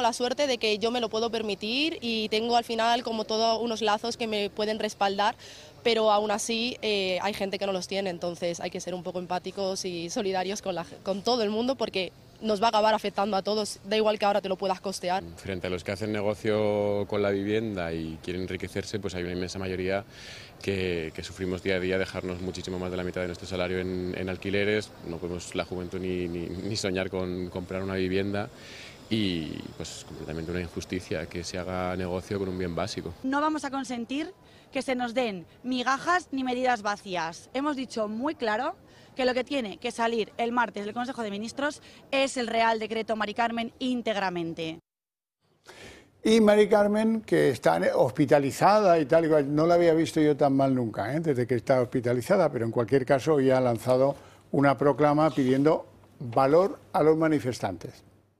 la suerte de que yo me lo puedo permitir y tengo al final como todos unos lazos que me pueden respaldar, pero aún así hay gente que no los tiene, entonces hay que ser un poco empáticos y solidarios con todo el mundo porque nos va a acabar afectando a todos, da igual que ahora te lo puedas costear. Frente a los que hacen negocio con la vivienda y quieren enriquecerse, pues hay una inmensa mayoría que sufrimos día a día dejarnos muchísimo más de la mitad de nuestro salario en alquileres, no podemos la juventud ni soñar con comprar una vivienda y pues completamente una injusticia que se haga negocio con un bien básico. No vamos a consentir que se nos den migajas ni medidas vacías. Hemos dicho muy claro que lo que tiene que salir el martes del Consejo de Ministros es el Real Decreto Mari Carmen íntegramente. Y Mari Carmen, que está hospitalizada y tal, igual, no la había visto yo tan mal nunca, desde que está hospitalizada, pero en cualquier caso hoy ha lanzado una proclama pidiendo valor a los manifestantes.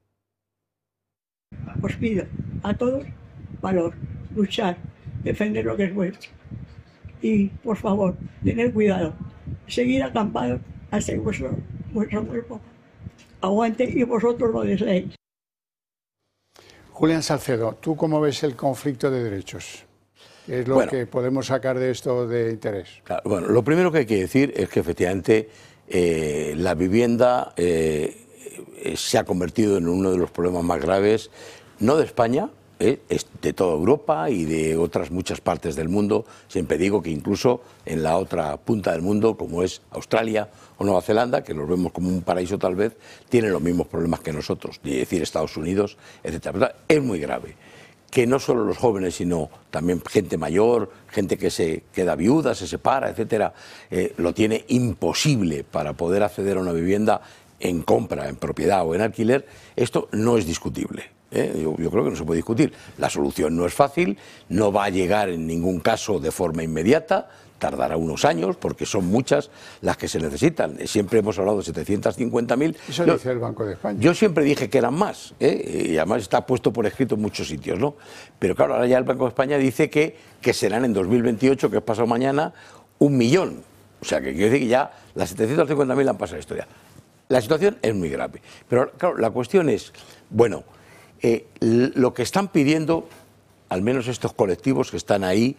Os pido a todos valor, luchar, defender lo que es vuestro. Y, por favor, tened cuidado, seguir acampados hasta que vuestro cuerpo aguante y vosotros lo deseéis. Julián Salcedo, ¿tú cómo ves el conflicto de derechos? ¿Qué es lo que podemos sacar de esto de interés? Claro, bueno, lo primero que hay que decir es que efectivamente la vivienda se ha convertido en uno de los problemas más graves, no de España, es de toda Europa y de otras muchas partes del mundo. Siempre digo que incluso en la otra punta del mundo, como es Australia o Nueva Zelanda, que los vemos como un paraíso tal vez, tienen los mismos problemas que nosotros, es decir, Estados Unidos, etcétera. Es muy grave que no solo los jóvenes, sino también gente mayor, gente que se queda viuda, se separa, etcétera, lo tiene imposible para poder acceder a una vivienda en compra, en propiedad o en alquiler. Esto no es discutible. Yo creo que no se puede discutir. La solución no es fácil, no va a llegar en ningún caso de forma inmediata, tardará unos años porque son muchas las que se necesitan. Siempre hemos hablado de 750.000. Eso dice el Banco de España. Yo siempre dije que eran más, y además está puesto por escrito en muchos sitios, ¿no? Pero claro, ahora ya el Banco de España dice que serán en 2028, que es pasado mañana, 1 millón. O sea, que quiere decir que ya las 750.000 han pasado la historia. La situación es muy grave. Pero claro, la cuestión es, bueno, lo que están pidiendo, al menos estos colectivos que están ahí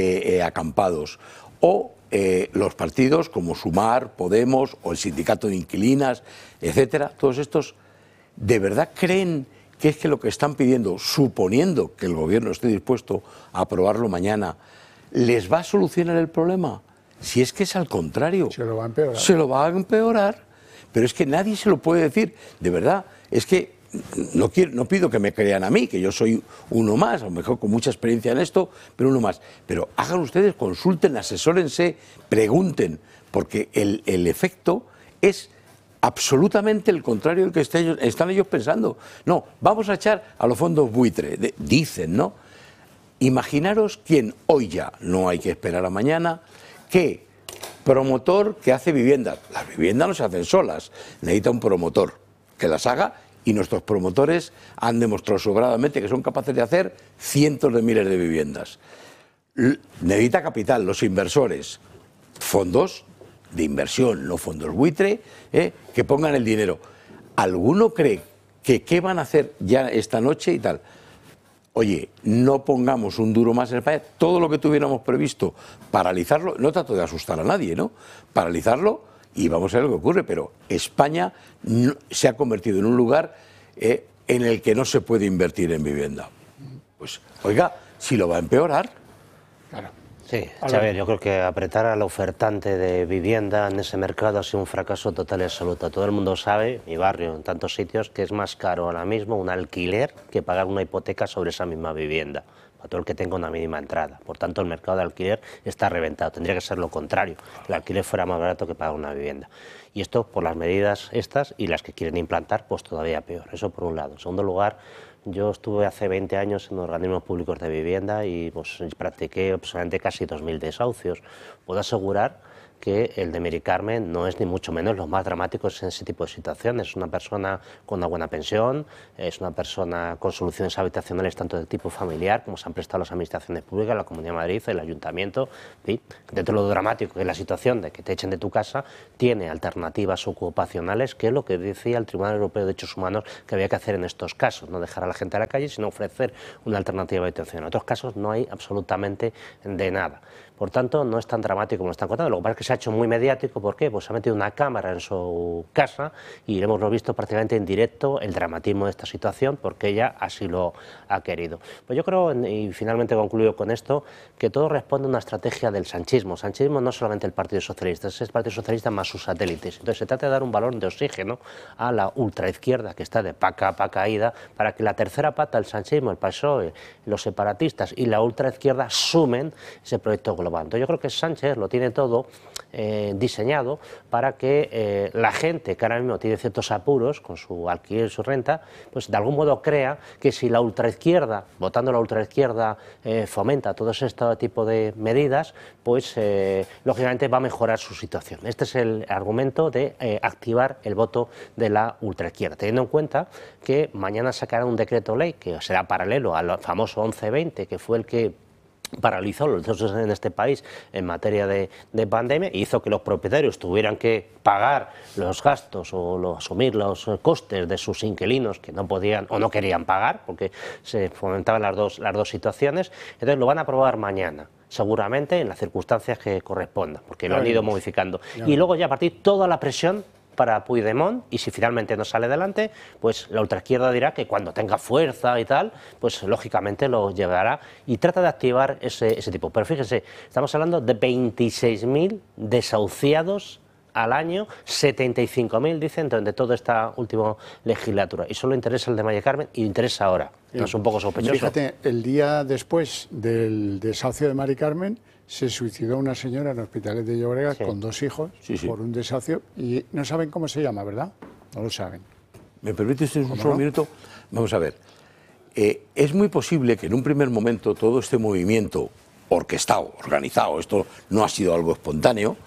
acampados, o los partidos como Sumar, Podemos o el Sindicato de Inquilinas, etcétera, todos estos, ¿de verdad creen que es que lo que están pidiendo, suponiendo que el gobierno esté dispuesto a aprobarlo mañana, les va a solucionar el problema? Si es que es al contrario. Se lo va a empeorar. Se lo va a empeorar. Pero es que nadie se lo puede decir. De verdad, es que no pido que me crean a mí, que yo soy uno más, a lo mejor con mucha experiencia en esto, pero uno más. Pero hagan ustedes, consulten, asesórense, pregunten, porque el efecto es absolutamente el contrario del que están ellos pensando. No, vamos a echar a los fondos buitre, dicen, ¿no? Imaginaros quién hoy ya, no hay que esperar a mañana, que promotor que hace viviendas. Las viviendas no se hacen solas, necesita un promotor que las haga, y nuestros promotores han demostrado sobradamente que son capaces de hacer cientos de miles de viviendas. Necesita capital, los inversores, fondos de inversión, no fondos buitre, que pongan el dinero. ¿Alguno cree que qué van a hacer ya esta noche y tal? Oye, no pongamos un duro más en España, todo lo que tuviéramos previsto, paralizarlo, no trato de asustar a nadie, ¿no? Paralizarlo y vamos a ver lo que ocurre, pero España se ha convertido en un lugar en el que no se puede invertir en vivienda. Pues, oiga, si lo va a empeorar. Claro. Sí, Xavier, yo creo que apretar al ofertante de vivienda en ese mercado ha sido un fracaso total y absoluto. Todo el mundo sabe, mi barrio, en tantos sitios, que es más caro ahora mismo un alquiler que pagar una hipoteca sobre esa misma vivienda, para todo el que tenga una mínima entrada. Por tanto, el mercado de alquiler está reventado. Tendría que ser lo contrario, que el alquiler fuera más barato que pagar una vivienda. Y esto por las medidas estas y las que quieren implantar, pues todavía peor. Eso por un lado. En segundo lugar, yo estuve hace 20 años en organismos públicos de vivienda y pues practiqué aproximadamente casi 2.000 desahucios. Puedo asegurar que el de Mari Carmen no es ni mucho menos lo más dramático en ese tipo de situaciones. Es una persona con una buena pensión, es una persona con soluciones habitacionales tanto de tipo familiar, como se han prestado las administraciones públicas, la Comunidad de Madrid, el Ayuntamiento. ¿Sí? Dentro de lo dramático que es la situación de que te echen de tu casa, tiene alternativas ocupacionales, que es lo que decía el Tribunal Europeo de Derechos Humanos que había que hacer en estos casos, no dejar a la gente a la calle, sino ofrecer una alternativa de habitación. En otros casos no hay absolutamente de nada. Por tanto, no es tan dramático como lo están contando. Lo que pasa es que se ha hecho muy mediático. ¿Por qué? Pues se ha metido una cámara en su casa y hemos visto prácticamente en directo el dramatismo de esta situación, porque ella así lo ha querido. Pues yo creo, y finalmente concluyo con esto, que todo responde a una estrategia del sanchismo. El sanchismo no es solamente el Partido Socialista, es el Partido Socialista más sus satélites. Entonces se trata de dar un balón de oxígeno a la ultraizquierda, que está de pa caída, para que la tercera pata, el sanchismo, el PSOE, los separatistas y la ultraizquierda sumen ese proyecto global. Entonces yo creo que Sánchez lo tiene todo diseñado para que la gente que ahora mismo tiene ciertos apuros con su alquiler y su renta, pues de algún modo crea que si la ultraizquierda, votando la ultraizquierda, fomenta todo este tipo de medidas, pues lógicamente va a mejorar su situación. Este es el argumento de activar el voto de la ultraizquierda, teniendo en cuenta que mañana sacará un decreto ley que será paralelo al famoso 1120, que fue el que paralizó los derechos en este país en materia de pandemia y hizo que los propietarios tuvieran que pagar los gastos o asumir los costes de sus inquilinos que no podían o no querían pagar, porque se fomentaban las dos situaciones. Entonces lo van a aprobar mañana, seguramente en las circunstancias que correspondan, porque lo han ido modificando. Y luego ya a partir toda la presión para Puigdemont, y si finalmente no sale adelante, pues la ultraizquierda dirá que cuando tenga fuerza y tal, pues lógicamente lo llevará y trata de activar ese tipo. Pero fíjense, estamos hablando de 26.000 desahuciados al año, 75.000 dicen durante toda esta última legislatura, y solo interesa el de Mari Carmen y interesa ahora. ¿No es un poco sospechoso? Fíjate, el día después del desahucio de Mari Carmen se suicidó una señora en Hospitalet de Llobregat con 2 hijos por un desahucio y no saben cómo se llama, ¿verdad? No lo saben. ¿Me permites un solo minuto? Vamos a ver. Es muy posible que en un primer momento todo este movimiento orquestado, organizado, esto no ha sido algo espontáneo,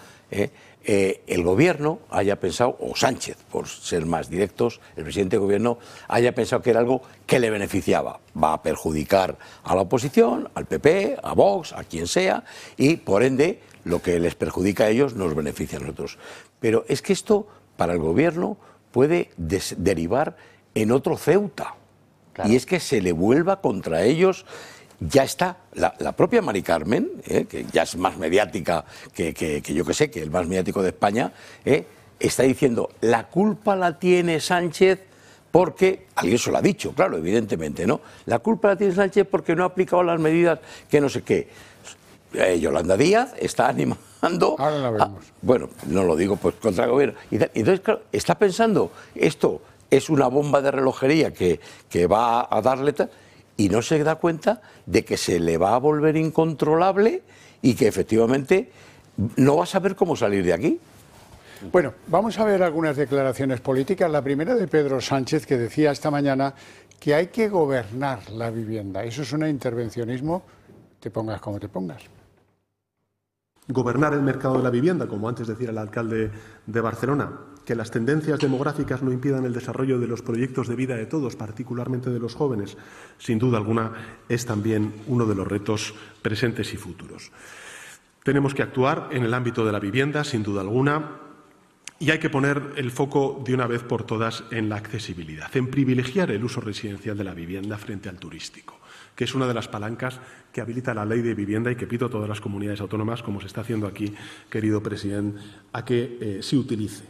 el gobierno haya pensado, o Sánchez, por ser más directos, el presidente del gobierno haya pensado que era algo que le beneficiaba. Va a perjudicar a la oposición, al PP, a Vox, a quien sea, y por ende lo que les perjudica a ellos nos beneficia a nosotros. Pero es que esto para el gobierno puede derivar en otro Ceuta, y es que se le vuelva contra ellos. Ya está la propia Mari Carmen, que ya es más mediática que yo que sé, que el más mediático de España, está diciendo la culpa la tiene Sánchez porque, alguien se lo ha dicho, claro, evidentemente, ¿no? La culpa la tiene Sánchez porque no ha aplicado las medidas que no sé qué. Yolanda Díaz está animando... Ahora la vemos. Bueno, no lo digo pues contra el gobierno. Entonces, claro, está pensando, esto es una bomba de relojería que va a darle... Y no se da cuenta de que se le va a volver incontrolable y que efectivamente no va a saber cómo salir de aquí. Bueno, vamos a ver algunas declaraciones políticas. La primera de Pedro Sánchez, que decía esta mañana que hay que gobernar la vivienda. Eso es un intervencionismo, te pongas como te pongas. Gobernar el mercado de la vivienda, como antes decía el alcalde de Barcelona, que las tendencias demográficas no impidan el desarrollo de los proyectos de vida de todos, particularmente de los jóvenes, sin duda alguna, es también uno de los retos presentes y futuros. Tenemos que actuar en el ámbito de la vivienda, sin duda alguna, y hay que poner el foco de una vez por todas en la accesibilidad, en privilegiar el uso residencial de la vivienda frente al turístico, que es una de las palancas que habilita la ley de vivienda y que pido a todas las comunidades autónomas, como se está haciendo aquí, querido presidente, a que se utilice.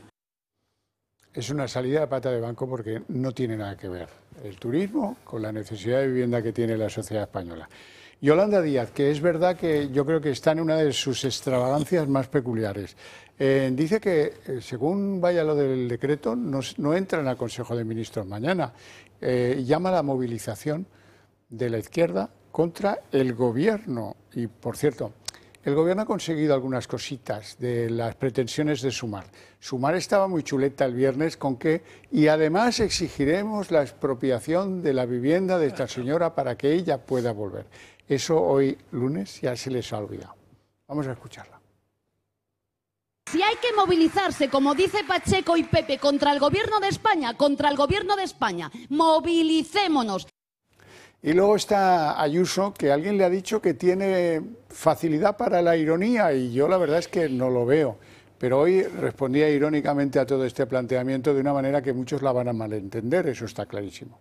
Es una salida de pata de banco porque no tiene nada que ver el turismo con la necesidad de vivienda que tiene la sociedad española. Yolanda Díaz, que es verdad que yo creo que está en una de sus extravagancias más peculiares. Dice que según vaya lo del decreto no entran al Consejo de Ministros mañana. Llama a la movilización de la izquierda contra el gobierno. Y por cierto, el gobierno ha conseguido algunas cositas de las pretensiones de Sumar. Sumar estaba muy chuleta el viernes con que, y además exigiremos la expropiación de la vivienda de esta señora para que ella pueda volver. Eso hoy, lunes, ya se les ha olvidado. Vamos a escucharla. Si hay que movilizarse, como dice Pacheco y Pepe, contra el Gobierno de España, movilicémonos. Y luego está Ayuso, que alguien le ha dicho que tiene facilidad para la ironía, y yo la verdad es que no lo veo. Pero hoy respondía irónicamente a todo este planteamiento de una manera que muchos la van a malentender, eso está clarísimo.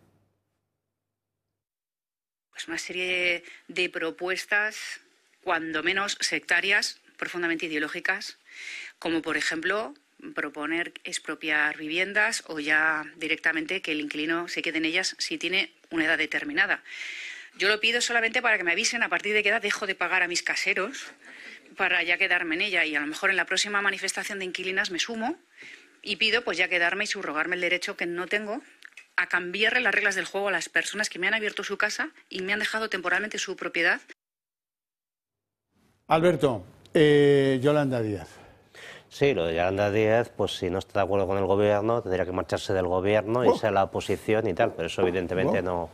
Pues una serie de propuestas, cuando menos sectarias, profundamente ideológicas, como por ejemplo proponer expropiar viviendas o ya directamente que el inquilino se quede en ellas si tiene una edad determinada. Yo lo pido solamente para que me avisen a partir de qué edad dejo de pagar a mis caseros para ya quedarme en ella, y a lo mejor en la próxima manifestación de inquilinas me sumo y pido pues ya quedarme y subrogarme el derecho que no tengo a cambiarle las reglas del juego a las personas que me han abierto su casa y me han dejado temporalmente su propiedad. Alberto, Yolanda Díaz. Sí, lo de Yolanda Díaz, pues si no está de acuerdo con el gobierno, tendría que marcharse del gobierno, irse a la oposición y tal, pero eso evidentemente no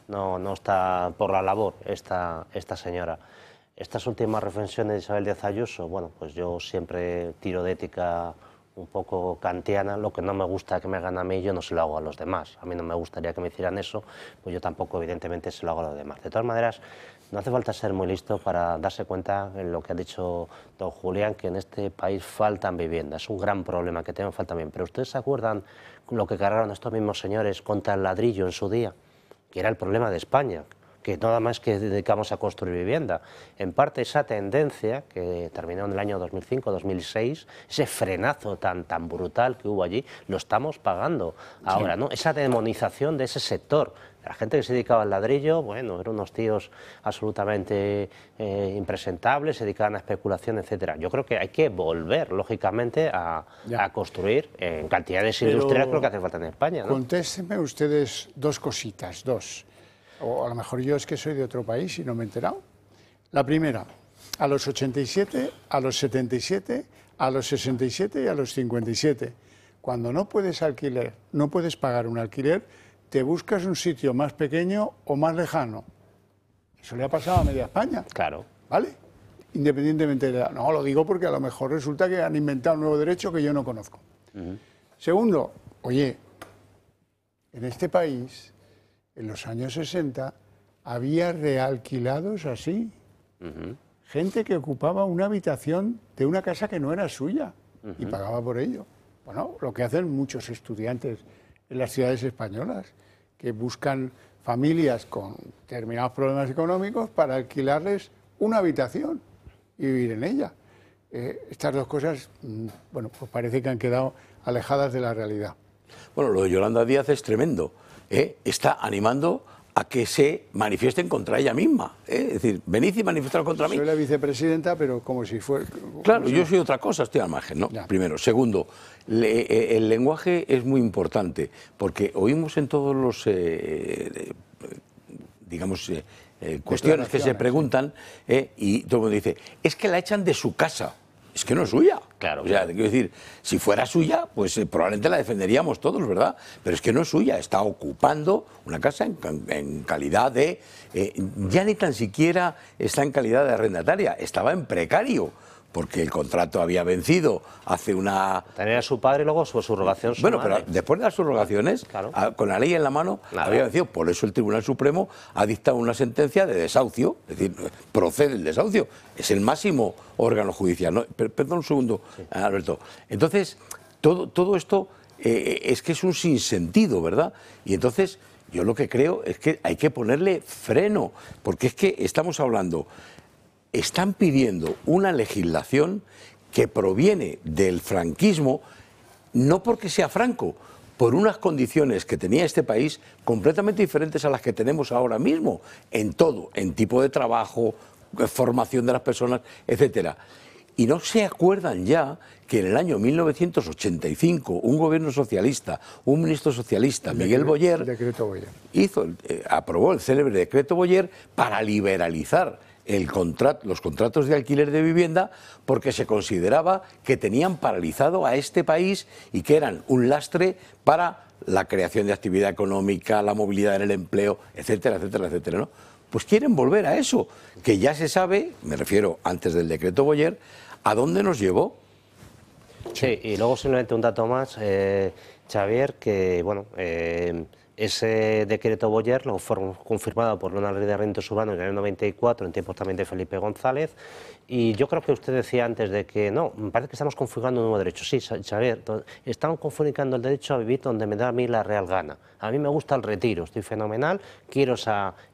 está por la labor esta señora. Estas últimas reflexiones de Isabel Díaz Ayuso, bueno, pues yo siempre tiro de ética un poco kantiana. Lo que no me gusta que me hagan a mí, yo no se lo hago a los demás. A mí no me gustaría que me hicieran eso, pues yo tampoco evidentemente se lo hago a los demás. De todas maneras, no hace falta ser muy listo para darse cuenta en lo que ha dicho don Julián, que en este país faltan viviendas. Es un gran problema que tenemos, faltan bien. Pero ¿ustedes se acuerdan lo que cargaron estos mismos señores contra el ladrillo en su día? Que era el problema de España, que nada más que dedicamos a construir vivienda. En parte esa tendencia que terminó en el año 2005-2006, ese frenazo tan brutal que hubo allí, lo estamos pagando ahora, ¿no? Esa demonización de ese sector. La gente que se dedicaba al ladrillo, bueno, eran unos tíos absolutamente impresentables, se dedicaban a especulación, etcétera. Yo creo que hay que volver, lógicamente, a construir en cantidades industriales, creo que hace falta en España, ¿no? Contéstenme ustedes dos cositas, dos. O a lo mejor yo es que soy de otro país y no me he enterado. La primera, a los 87, a los 77, a los 67 y a los 57. Cuando no puedes alquiler, no puedes pagar un alquiler, te buscas un sitio más pequeño o más lejano. Eso le ha pasado a media España. Claro. ¿Vale? Independientemente de la... No, lo digo porque a lo mejor resulta que han inventado un nuevo derecho que yo no conozco. Segundo, oye, en este país, en los años 60, había realquilados así. Gente que ocupaba una habitación de una casa que no era suya y pagaba por ello. Bueno, lo que hacen muchos estudiantes en las ciudades españolas, que buscan familias con determinados problemas económicos para alquilarles una habitación y vivir en ella. Estas dos cosas, bueno, pues parece que han quedado alejadas de la realidad. Bueno, lo de Yolanda Díaz es tremendo. Está animando a que se manifiesten contra ella misma. Es decir, venid y manifestaros contra mí. Soy la vicepresidenta, pero como si fuera... Claro, yo soy otra cosa, estoy al margen, ¿no? Ya. Primero. Segundo, el lenguaje es muy importante, porque oímos en todos los, digamos, cuestiones que se preguntan, y todo el mundo dice, es que la echan de su casa. Es que no es suya. Claro. O sea, quiero decir, si fuera suya, pues probablemente la defenderíamos todos, ¿verdad? Pero es que no es suya, está ocupando una casa en calidad de... ya ni tan siquiera está en calidad de arrendataria, estaba en precario, porque el contrato había vencido hace una... Tenía a su padre y luego su subrogación. Bueno, pero después de las subrogaciones, claro, con la ley en la mano, había vencido. Por eso el Tribunal Supremo ha dictado una sentencia de desahucio, es decir, procede el desahucio. Es el máximo órgano judicial, ¿no? Perdón un segundo, sí, Alberto. Entonces, todo esto es que es un sinsentido, ¿verdad? Y entonces, yo lo que creo es que hay que ponerle freno, porque es que estamos hablando... Están pidiendo una legislación que proviene del franquismo, no porque sea Franco, por unas condiciones que tenía este país completamente diferentes a las que tenemos ahora mismo, en todo, en tipo de trabajo, formación de las personas, etcétera. Y no se acuerdan ya que en el año 1985 un gobierno socialista, un ministro socialista, Miguel Boyer, aprobó el célebre decreto Boyer para liberalizar los contratos de alquiler de vivienda, porque se consideraba que tenían paralizado a este país y que eran un lastre para la creación de actividad económica, la movilidad en el empleo, etcétera, etcétera, etcétera, ¿no? Pues quieren volver a eso, que ya se sabe, me refiero antes del decreto Boyer, ¿a dónde nos llevó? Sí, y luego simplemente un dato más, Xavier, que bueno, ese decreto Boyer lo fue confirmado por una ley de arrendamientos urbanos en el año 94, en tiempos también de Felipe González, y yo creo que usted decía antes de que no, me parece que estamos configurando un nuevo derecho. Sí, Xavier, estamos configurando el derecho a vivir donde me da a mí la real gana. A mí me gusta el retiro, estoy fenomenal, quiero